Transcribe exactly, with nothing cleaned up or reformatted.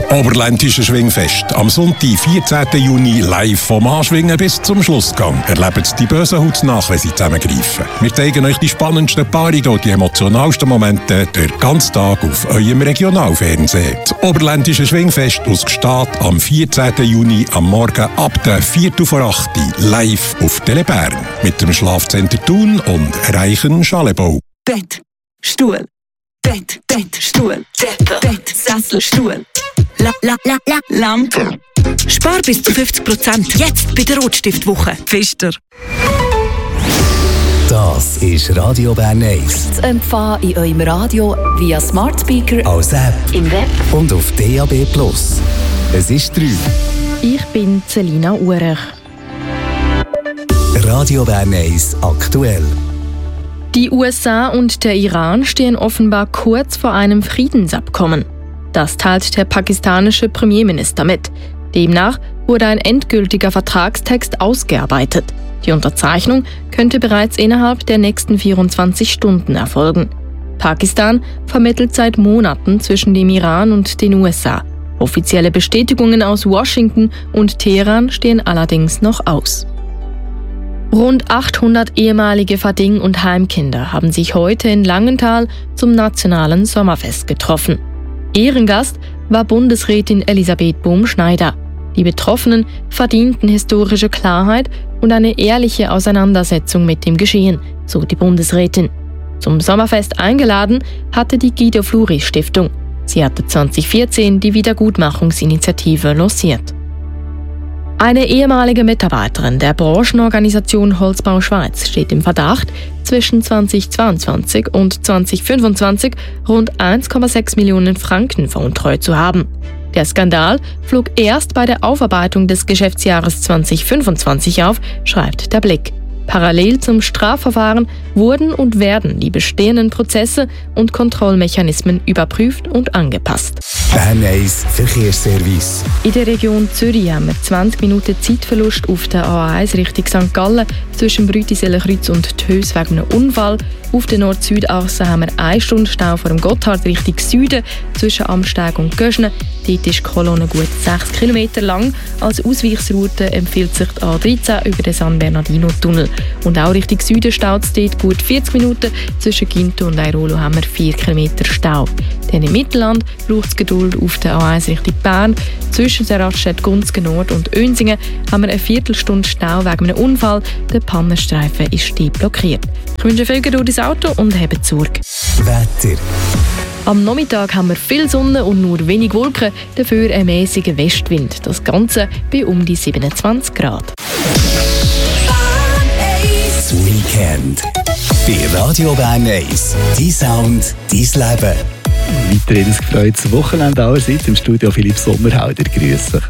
Oberländische Schwingfest. Am Sonntag, vierzehnten Juni, live vom Anschwingen bis zum Schlussgang. Erlebt Sie die bösen Haut nach, wenn Sie zusammengreifen. Wir zeigen euch die spannendsten Paarungen und die emotionalsten Momente den ganzen Tag auf eurem Regionalfernsehen. Das Oberländische Schwingfest aus Gstaad am vierzehnten Juni am Morgen ab der Viertel vor acht live auf Tele Bern. Mit dem Schlafcenter Thun und Reichen Schalebau. Bett, Stuhl, Bett, Bett, Stuhl, Bett, Bett, Sessel, Stuhl, la, la, la, la, Lampe. Spar bis zu fünfzig Prozent jetzt bei der Rotstiftwoche. Pfister. Das ist Radio Bern eins. Zu empfangen in eurem Radio via Smart Speaker, als App, im Web und auf D A B Plus. Es ist drei. Ich bin Celina Urech. Radio Bern eins aktuell. Die U S A und der Iran stehen offenbar kurz vor einem Friedensabkommen. Das teilt der pakistanische Premierminister mit. Demnach wurde ein endgültiger Vertragstext ausgearbeitet. Die Unterzeichnung könnte bereits innerhalb der nächsten vierundzwanzig Stunden erfolgen. Pakistan vermittelt seit Monaten zwischen dem Iran und den U S A. Offizielle Bestätigungen aus Washington und Teheran stehen allerdings noch aus. Rund achthundert ehemalige Verding- und Heimkinder haben sich heute in Langenthal zum nationalen Sommerfest getroffen. Ehrengast war Bundesrätin Elisabeth Bohm-Schneider. Die Betroffenen verdienten historische Klarheit und eine ehrliche Auseinandersetzung mit dem Geschehen, so die Bundesrätin. Zum Sommerfest eingeladen hatte die Guido-Fluri-Stiftung. Sie hatte zwanzig vierzehn die Wiedergutmachungsinitiative lanciert. Eine ehemalige Mitarbeiterin der Branchenorganisation Holzbau Schweiz steht im Verdacht, zwischen zweitausendzweiundzwanzig und zweitausendfünfundzwanzig rund eins Komma sechs Millionen Franken veruntreut zu haben. Der Skandal flog erst bei der Aufarbeitung des Geschäftsjahres zweitausendfünfundzwanzig auf, schreibt der Blick. Parallel zum Strafverfahren wurden und werden die bestehenden Prozesse und Kontrollmechanismen überprüft und angepasst. Bern eins Verkehrsservice. In der Region Zürich haben wir zwanzig Minuten Zeitverlust auf der A eins Richtung Sankt Gallen zwischen Brütisellenkreuz und Tös wegen einem Unfall. Auf der Nord-Süd-Achse haben wir eine Stunde Stau vor dem Gotthard Richtung Süden zwischen Amsteg und Göschne. Dort ist die Kolonne gut sechs Kilometer lang. Als Ausweichsroute empfiehlt sich die A dreizehn über den San Bernardino-Tunnel. Und auch Richtung Süden staut es dort gut vierzig Minuten. Zwischen Ginto und Airolo haben wir vier Kilometer Stau. Dann im Mittelland braucht es Geduld auf der A eins Richtung Bern. Zwischen der Raststätte Gunzgen Nord und Önsingen haben wir eine Viertelstunde Stau wegen einem Unfall. Der Pannenstreifen ist steil blockiert. Ich wünsche viel Geduld ins Auto und habt Sorge. Wetter. Am Nachmittag haben wir viel Sonne und nur wenig Wolken, dafür ein mäßiger Westwind. Das Ganze bei um die siebenundzwanzig Grad. Das Weekend. Bei Radio Bern eins. Dein Sound, dein Leben. Weiterhin ein gefreutes Wochenende allerseits. Im Studio Philipp Sommerhalder. Grüß dich.